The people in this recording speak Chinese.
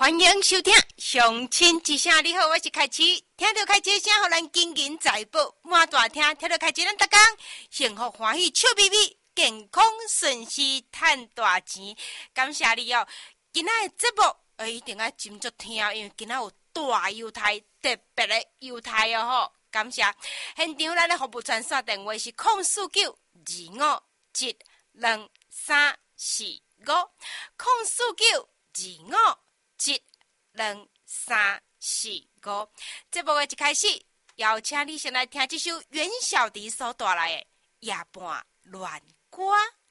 欢迎收听乡亲之声。你好，我是凯琪。听到凯琪的声，互咱金银财宝满大厅。听到凯琪，咱逐工幸福欢喜笑眯眯，健康顺遂赚大钱。感谢你哦！今仔的节目一定要斟酌听，因为今仔有大优待，特别的优待哦吼！感谢现场咱的服务专线电话是049-252-245。节目的一开始，邀请你先来听这首袁小迪所带来的《夜半乱歌》。